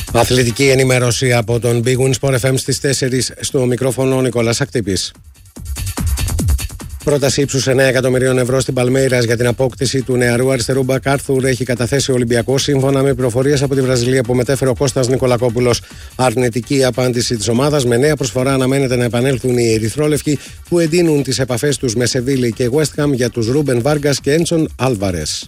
Αθλητική ενημέρωση από τον Big Win Sport FM στις 4 στο μικρόφωνο ο Νικόλας Ακτύπης. Πρόταση ύψους 9 εκατομμυρίων ευρώ στην Παλμέιρας για την απόκτηση του νεαρού αριστερού μπακ Άρθουρ έχει καταθέσει ο Ολυμπιακός, σύμφωνα με πληροφορίες από τη Βραζιλία που μετέφερε ο Κώστας Νικολακόπουλος. Αρνητική απάντηση της ομάδας. Με νέα προσφορά αναμένεται να επανέλθουν οι Ερυθρόλευκοι που εντείνουν τις επαφές τους με Σεβίλη και West Ham για τους Ρούμπεν Βάργκας και Έντσον Άλβαρες.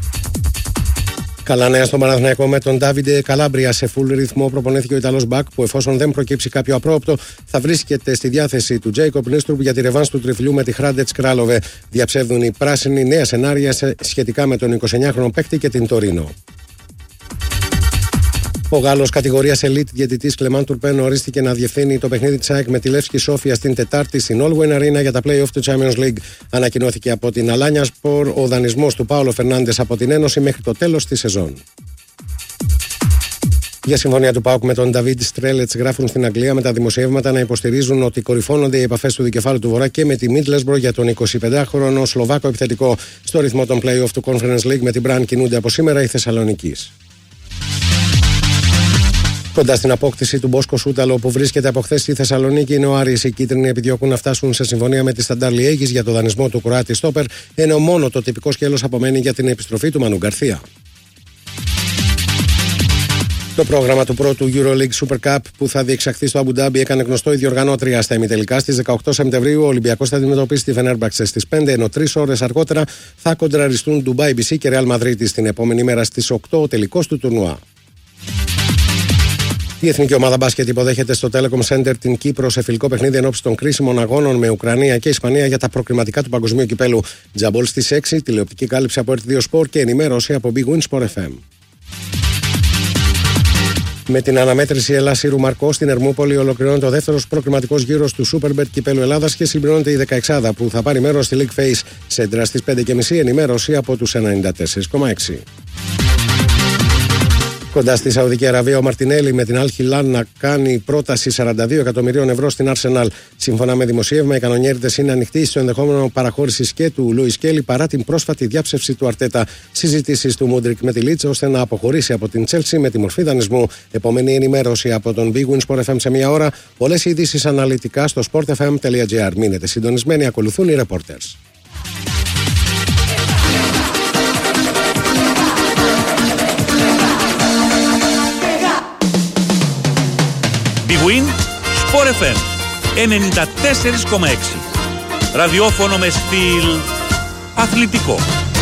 Καλά νέα στον Παναθηναϊκό με τον Ντάβιντε Καλάμπρια σε full ρυθμό. Προπονήθηκε ο Ιταλός μπακ που, εφόσον δεν προκύψει κάποιο απρόοπτο, θα βρίσκεται στη διάθεση του Τζέικοπ Νίστρουπ για τη ρεβάνς του τριφυλιού με τη Χράντετς Κράλοβε. Διαψεύδουν οι πράσινοι νέα σενάρια σχετικά με τον 29χρονο παίκτη και την Τωρίνο. Ο Γάλλος κατηγορίας Elite διαιτητής Κλεμάν Τουρπέν ορίστηκε να διευθύνει το παιχνίδι της ΑΕΚ με τη Λεύσκη Σόφια στην Τετάρτη στην All Win Arena για τα play-off του Champions League. Ανακοινώθηκε από την Αλάνια Σπορ ο δανεισμός του Πάολο Φερνάντες από την Ένωση μέχρι το τέλος της σεζόν. Για συμφωνία του ΠΑΟΚ με τον Νταβίντ Στρέλετς γράφουν στην Αγγλία με τα δημοσιεύματα να υποστηρίζουν ότι κορυφώνονται οι επαφές του δικεφάλου του Βορρά και με τη Μίτλεσμπρο για τον 25χρονο Σλοβάκο επιθετικό. Στο ρυθμό των play-off του Conference League με την Μπραν κινούνται από σήμερα οι Θεσσαλονικείς. Κοντά στην απόκτηση του Μπόσκο Σούταλο που βρίσκεται από χθες στη Θεσσαλονίκη είναι ο Άρης. Οι κίτρινοι επιδιώκουν να φτάσουν σε συμφωνία με τη Σταντάρ Λιέγης για το δανεισμό του Κροάτη στόπερ, ενώ μόνο το τυπικό σκέλος απομένει για την επιστροφή του Μανου Γκαρθία. Το πρόγραμμα του πρώτου EuroLeague Super Cup που θα διεξαχθεί στο Αμπουντάμπι έκανε γνωστό η διοργανώτρια. Στα ημιτελικά στις 18 Σεπτεμβρίου ο Ολυμπιακός θα αντιμετωπίσει τη Φενέρμπαξε στις 5, ενώ 3 ώρες αργότερα θα κοντραριστούν Ντουμπάι BC και Ρεάλ Μαδρίτης. Την επόμενη μέρα στις 8 ο τελικός του τουρνουά. Η εθνική ομάδα μπάσκετ υποδέχεται στο Telecom Center την Κύπρο σε φιλικό παιχνίδι ενόψει των κρίσιμων αγώνων με Ουκρανία και Ισπανία για τα προκριματικά του παγκοσμίου κυπέλου. Τζαμπόλ στις 6, τηλεοπτική κάλυψη από RT2 Sport και ενημέρωση από Big Win Sport FM. Με την αναμέτρηση Ελλάς-Ήρου Μαρκό στην Ερμούπολη ολοκληρώνεται ο δεύτερος προκριματικός γύρος του Superbet κυπέλου Ελλάδας και συμπληρώνεται η 16η που θα πάρει μέρος στη League Face. Σέντρα στις 5.30, ενημέρωση από τους 94,6. Κοντά στη Σαουδική Αραβία, ο Μαρτινέλη με την Αλ Χιλάλ να κάνει πρόταση 42 εκατομμυρίων ευρώ στην Arsenal. Σύμφωνα με δημοσίευμα, οι κανονιέριδες είναι ανοιχτοί στο ενδεχόμενο παραχώρησης και του Λούις Κέλι παρά την πρόσφατη διάψευση του Αρτέτα. Συζητήσεις του Μούντρικ με τη Λίτς ώστε να αποχωρήσει από την Τσέλσι με τη μορφή δανεισμού. Επόμενη ενημέρωση από τον Big Win Sport FM σε μία ώρα. Όλες οι ειδήσεις αναλυτικά στο sportfm.gr. Μείνετε συντονισμένοι, ακολουθούν οι reporters. Big Win Sport FM 94,6. Ραδιόφωνο με στυλ αθλητικό.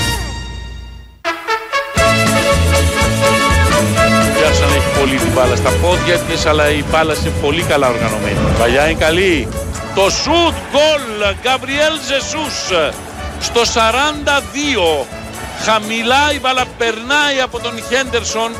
Η Arsenal έχει πολύ την μπάλα στα πόδια της, αλλά η μπάλα είναι πολύ καλά οργανωμένη. Παλιά είναι καλή. Το σουτ γκολ Γκαμπριέλ Ζεσούς στο 42. Χαμηλά η μπάλα περνάει από τον Χέντερσον.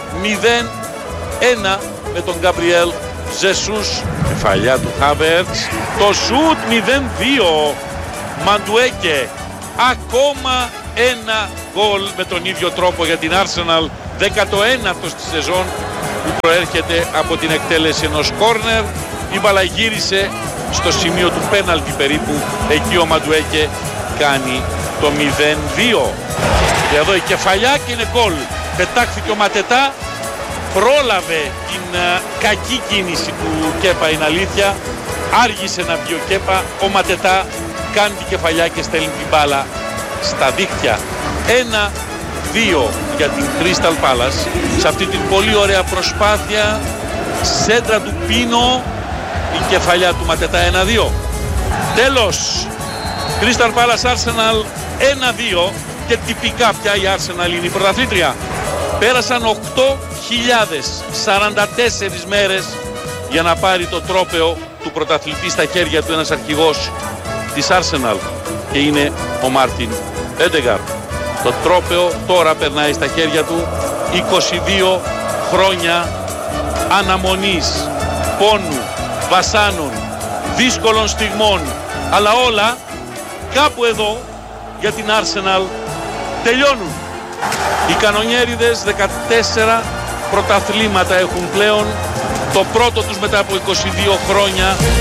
0-1 με τον Γκαμπριέλ Ζεσούς, κεφαλιά του Χάβερτς, το σουτ 0-2, Μαντουέκε, ακόμα ένα γκολ με τον ίδιο τρόπο για την Arsenal, 19ο στη σεζόν που προέρχεται από την εκτέλεση ενός κόρνερ. Η μπάλα γύρισε στο σημείο του πέναλτι περίπου, εκεί ο Μαντουέκε κάνει το 0-2 και εδώ η κεφαλιά και είναι γκολ. Πετάχθηκε ο Ματετά, πρόλαβε την κακή κίνηση του Κέπα, είναι αλήθεια. Άργησε να βγει ο Κέπα, ο Ματετά κάνει την κεφαλιά και στέλνει την μπάλα στα δίχτυα. 1-2 για την Crystal Palace σε αυτή την πολύ ωραία προσπάθεια. Σέντρα του Πίνο, η κεφαλιά του Ματετά, 1-2. Τέλος, Crystal Palace Arsenal 1-2 και τυπικά πια η Arsenal είναι η πρωταθλήτρια. Πέρασαν 8.044 μέρες για να πάρει το τρόπαιο του πρωταθλητή στα χέρια του ένας αρχηγός της Arsenal και είναι ο Μάρτιν Έντεγκαρντ. Το τρόπαιο τώρα περνάει στα χέρια του. 22 χρόνια αναμονής, πόνου, βασάνων, δύσκολων στιγμών, αλλά όλα κάπου εδώ για την Arsenal τελειώνουν. Οι κανονιέριδες 14 πρωταθλήματα έχουν πλέον, το πρώτο τους μετά από 22 χρόνια.